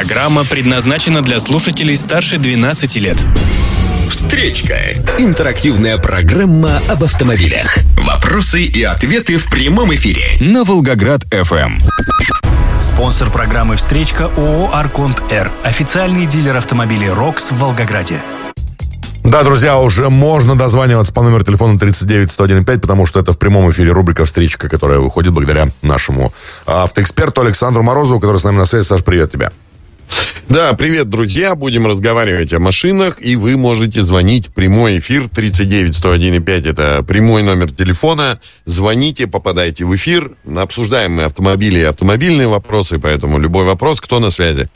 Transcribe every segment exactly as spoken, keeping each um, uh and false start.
Программа предназначена для слушателей старше двенадцати лет. Встречка. Интерактивная программа об автомобилях. Вопросы и ответы в прямом эфире. На Волгоград-ФМ. Спонсор программы «Встречка» ООО «Арконт Р». Официальный дилер автомобилей «Рокс» в Волгограде. Да, друзья, уже можно дозваниваться по номеру телефона тридцать девять сто один пять, потому что это в прямом эфире рубрика «Встречка», которая выходит благодаря нашему автоэксперту Александру Морозову, который с нами на связи. Саш, привет тебе. Да, привет, друзья. Будем разговаривать о машинах, и вы можете звонить в прямой эфир тридцать девять сто один пять. Это прямой номер телефона. Звоните, попадайте в эфир. Обсуждаем мы автомобили и автомобильные вопросы, поэтому любой вопрос. Кто на связи?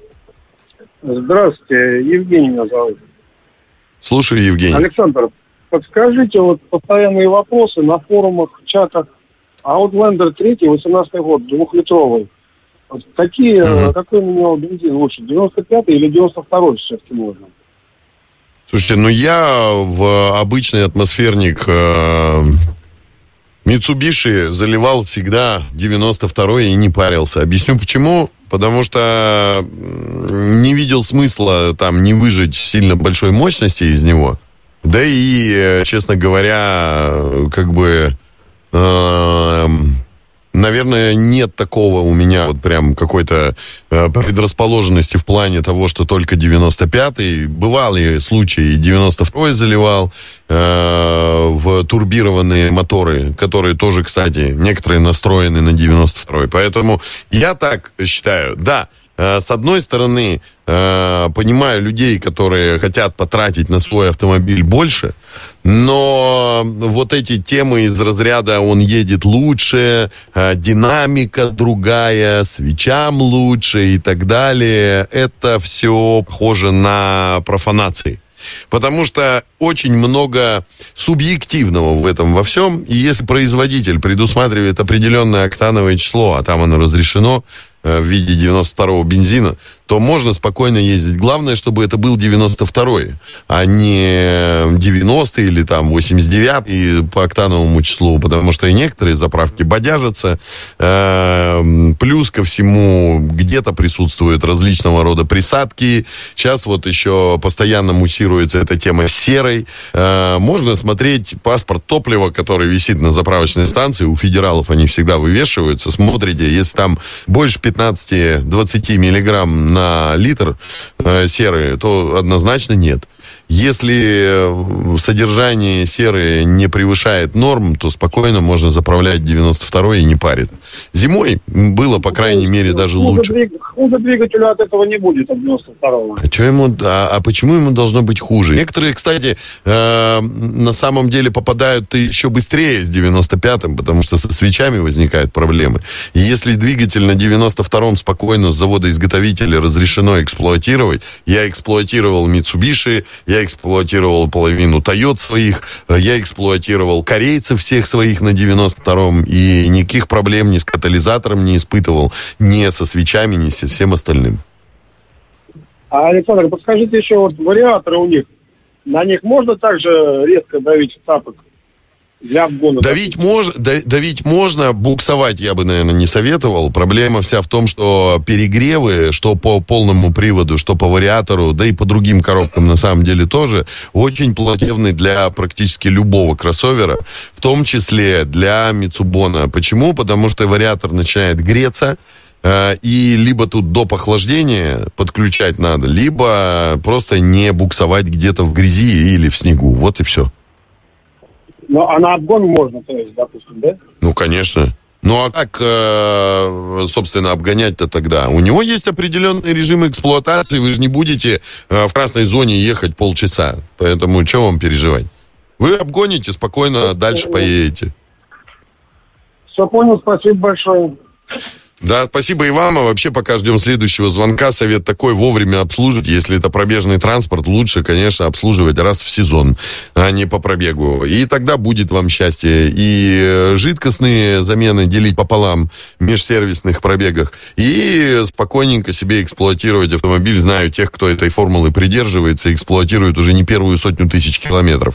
Здравствуйте, Евгений меня зовут. Слушаю, Евгений. Александр, подскажите, вот постоянные вопросы на форумах, чатах. Outlander три, восемнадцатый год, двухлитровый. Вот какие, угу. Какой на него бензин лучше, девяносто пятый или девяносто второй все-таки можно? Слушайте, ну я в обычный атмосферник э, Mitsubishi заливал всегда девяносто второй и не парился. Объясню почему. Потому что не видел смысла там не выжать сильно большой мощности из него. Да и, честно говоря, как бы, э, наверное, нет такого у меня вот прям какой-то э, предрасположенности в плане того, что только девяносто пятый. Бывали случаи, девяносто второй заливал э, в турбированные моторы, которые тоже, кстати, некоторые настроены на девяносто второй. Поэтому я так считаю, да, э, с одной стороны, э, понимаю людей, которые хотят потратить на свой автомобиль больше, но вот эти темы из разряда «он едет лучше», «динамика другая», «свечам лучше» и так далее, это все похоже на профанации. Потому что очень много субъективного в этом во всем, и если производитель предусматривает определенное октановое число, а там оно разрешено в виде девяносто второго бензина, то можно спокойно ездить. Главное, чтобы это был девяносто второй, а не девяностый или там восемьдесят девятый по октановому числу, потому что и некоторые заправки бодяжатся. Плюс ко всему где-то присутствуют различного рода присадки. Сейчас вот еще постоянно муссируется эта тема серой. Можно смотреть паспорт топлива, который висит на заправочной станции. У федералов они всегда вывешиваются. Смотрите, если там больше пятнадцать-двадцать миллиграмм на литр э, серы, то однозначно нет. Если содержание серы не превышает норм, то спокойно можно заправлять девяносто второй и не парит. Зимой было, по крайней мере, даже лучше. Хуже двигателю от этого не будет, от девяносто второго. А, что ему, а, а почему ему должно быть хуже? Некоторые, кстати, э, на самом деле попадают еще быстрее с девяносто пятым, потому что со свечами возникают проблемы. И если двигатель на девяносто втором спокойно с завода-изготовителя разрешено эксплуатировать, я эксплуатировал Mitsubishi, я эксплуатировал половину Toyota своих, я эксплуатировал корейцев всех своих на девяносто втором, и никаких проблем ни с катализатором не испытывал, ни со свечами, ни со всем остальным. А, Александр, подскажите еще, вот вариаторы у них, на них можно также резко давить в тапок? Для обгона. Давить, мож, давить можно, буксовать я бы, наверное, не советовал. Проблема вся в том, что перегревы, что по полному приводу, что по вариатору, да и по другим коробкам на самом деле тоже, очень плачевны для практически любого кроссовера, в том числе для Mitsubishi. Почему? Потому что вариатор начинает греться, и либо тут доп. Охлаждения подключать надо, либо просто не буксовать где-то в грязи или в снегу. Вот и все. Ну, а на обгон можно, то есть, допустим, да? Ну, конечно. Ну, а как, э, собственно, обгонять-то тогда? У него есть определенный режим эксплуатации, вы же не будете э, в красной зоне ехать полчаса. Поэтому что вам переживать? Вы обгоните, спокойно дальше поедете. Все понял, спасибо большое. Да, спасибо и вам. А вообще, пока ждем следующего звонка, совет такой: вовремя обслужить. Если это пробежный транспорт, лучше, конечно, обслуживать раз в сезон, а не по пробегу. И тогда будет вам счастье. И жидкостные замены делить пополам в межсервисных пробегах. И спокойненько себе эксплуатировать автомобиль. Знаю тех, кто этой формулы придерживается, эксплуатирует уже не первую сотню тысяч километров.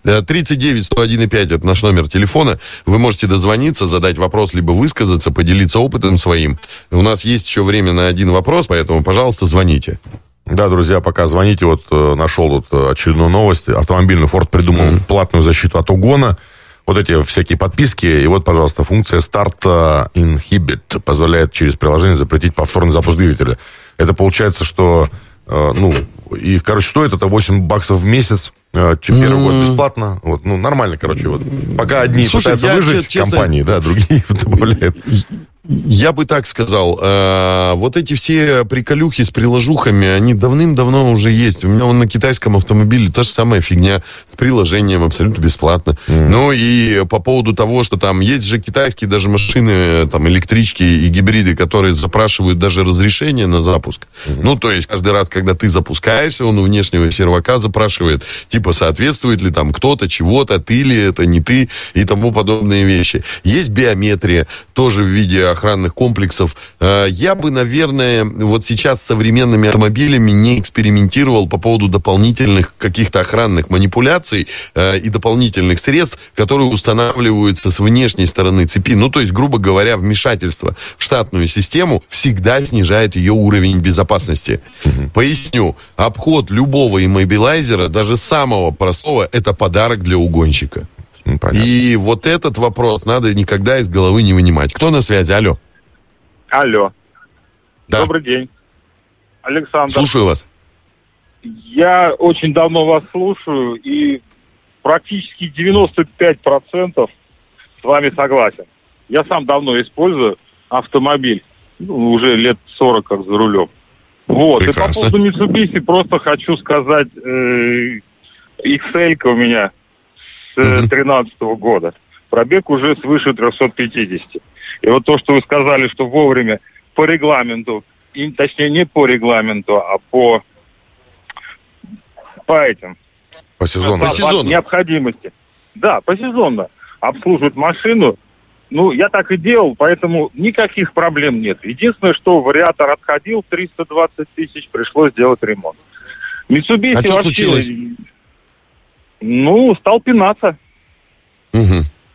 тридцать девять сто один и пять это наш номер телефона. Вы можете дозвониться, задать вопрос, либо высказаться, поделиться опытом своим. У нас есть еще время на один вопрос, поэтому, пожалуйста, звоните. Да, друзья, пока звоните, вот э, нашел тут очередную новость. Автомобильный Ford придумал mm-hmm. платную защиту от угона. Вот эти всякие подписки. И вот, пожалуйста, функция Start Inhibit позволяет через приложение запретить повторный запуск двигателя. Это получается, что, э, ну, и, короче, стоит это восемь баксов в месяц. Э, первый mm-hmm. год бесплатно. Вот, ну, нормально, короче, вот. Пока одни Слушай, пытаются выжить честно, компании, да, другие добавляют. Я бы так сказал, э, вот эти все приколюхи с приложухами, они давным-давно уже есть. У меня вон на китайском автомобиле та же самая фигня с приложением, абсолютно бесплатно. Mm. Ну и по поводу того, что там есть же китайские даже машины, там электрички и гибриды, которые запрашивают даже разрешение на запуск. Mm-hmm. Ну, то есть каждый раз, когда ты запускаешься, он у внешнего сервака запрашивает, типа, соответствует ли там кто-то, чего-то, ты ли это, не ты и тому подобные вещи. Есть биометрия, тоже в виде охранных комплексов. Я бы, наверное, вот сейчас с современными автомобилями не экспериментировал по поводу дополнительных каких-то охранных манипуляций и дополнительных средств, которые устанавливаются с внешней стороны цепи. Ну, то есть, грубо говоря, вмешательство в штатную систему всегда снижает ее уровень безопасности. Угу. Поясню. Обход любого иммобилайзера, даже самого простого, это подарок для угонщика. Понятно. И вот этот вопрос надо никогда из головы не вынимать. Кто на связи? Алло. Алло. Да. Добрый день. Александр. Слушаю вас. Я очень давно вас слушаю и практически девяносто пять процентов с вами согласен. Я сам давно использую автомобиль. Ну, уже лет сорок как за рулем. Вот. Прекрасно. И по поводу Mitsubishi просто хочу сказать, э, икс эль-ка у меня с две тысячи тринадцатого года. Пробег уже свыше триста пятьдесят. И вот то, что вы сказали, что вовремя по регламенту, и, точнее не по регламенту, а по, по этим. По сезону. По, по необходимости. Да, посезонно обслуживать машину. Ну, я так и делал, поэтому никаких проблем нет. Единственное, что вариатор отходил триста двадцать тысяч, пришлось сделать ремонт. Mitsubishi а что вообще... случилось? Ну, стал пинаться. Угу.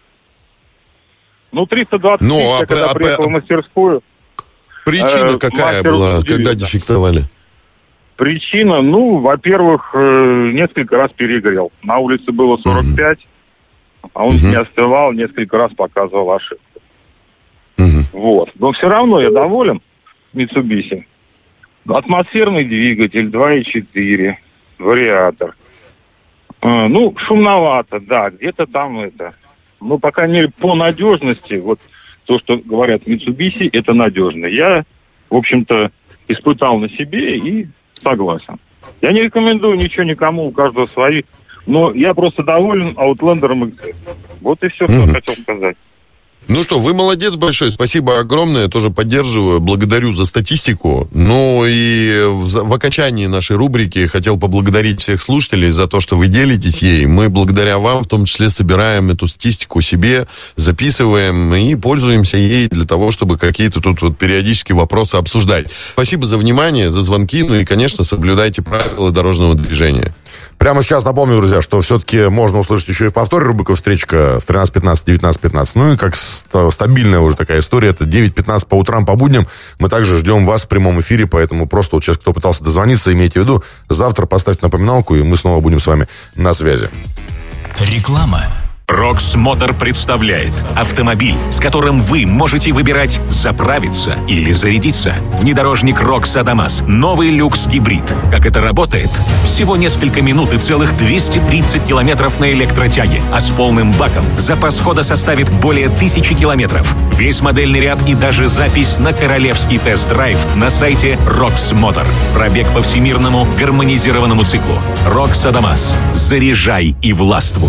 Ну, триста двадцать ну, тысяч, а, я когда а, приехал а, в мастерскую. Причина э, какая была, удивил, когда да. дефектовали? Причина, ну, во-первых, э, несколько раз перегрел. На улице было сорок пять, угу. а он угу. не остывал, несколько раз показывал ошибку. Угу. Вот. Но все равно я доволен Mitsubishi. Атмосферный двигатель, два и четыре, вариатор. Э, ну, шумновато, да, где-то там это. Но, по крайней мере, по надежности, вот то, что говорят Mitsubishi, это надежно. Я, в общем-то, испытал на себе и согласен. Я не рекомендую ничего никому, у каждого свои. Но я просто доволен Outlander икс эль. Вот и все, что mm-hmm. хотел сказать. Ну что, вы молодец большой, спасибо огромное, тоже поддерживаю, благодарю за статистику. Ну и в, в окончании нашей рубрики хотел поблагодарить всех слушателей за то, что вы делитесь ей. Мы благодаря вам в том числе собираем эту статистику себе, записываем и пользуемся ей для того, чтобы какие-то тут вот периодически вопросы обсуждать. Спасибо за внимание, за звонки, ну и, конечно, соблюдайте правила дорожного движения. Прямо сейчас напомню, друзья, что все-таки можно услышать еще и в повторе рубрику «Встречка» в тринадцать пятнадцать, девятнадцать пятнадцать. Ну и как стабильная уже такая история, это девять пятнадцать по утрам, по будням. Мы также ждем вас в прямом эфире, поэтому просто вот сейчас, кто пытался дозвониться, имейте в виду, завтра поставьте напоминалку, и мы снова будем с вами на связи. Реклама. Rox Motor представляет автомобиль, с которым вы можете выбирать заправиться или зарядиться. Внедорожник Rox Adamas. Новый люкс-гибрид. Как это работает? Всего несколько минут и целых двести тридцать километров на электротяге. А с полным баком запас хода составит более тысячи километров. Весь модельный ряд и даже запись на королевский тест-драйв на сайте Rox Motor. Пробег по всемирному гармонизированному циклу. Rox Adamas. Заряжай и властвуй.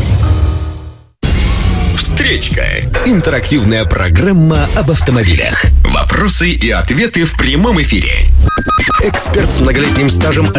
Встречка. Интерактивная программа об автомобилях. Вопросы и ответы в прямом эфире. Эксперт с многолетним стажем